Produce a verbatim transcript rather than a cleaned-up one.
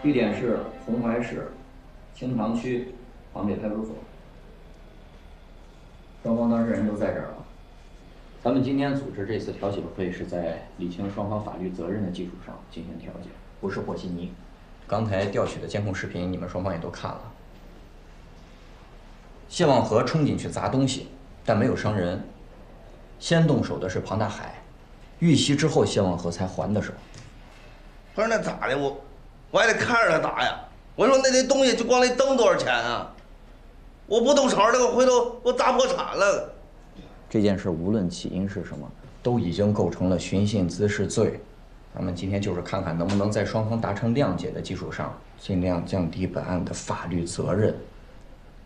地点是红淮市青塘区黄北派出所。双方当事人都在这儿啊。咱们今天组织这次调解会，是在理清双方法律责任的基础上进行调解，不是和稀泥。刚才调取的监控视频，你们双方也都看了。谢望和冲进去砸东西，但没有伤人。先动手的是庞大海，遇袭之后，谢望和才还的手。 不是那咋的？我我还得看着他打呀。我说那那东西就光那灯多少钱啊？我不动手，那个回头我砸破产了。 这件事无论起因是什么，都已经构成了寻衅滋事罪。咱们今天就是看看能不能在双方达成谅解的基础上，尽量降低本案的法律责任。